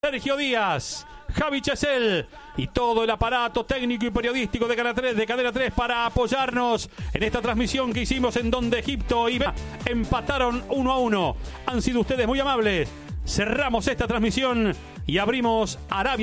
Sergio Díaz, Javi Chesel y todo el aparato técnico y periodístico de Cadena 3 para apoyarnos en esta transmisión que hicimos en donde Egipto y empataron 1-1. Han sido ustedes muy amables. Cerramos esta transmisión y abrimos Arabia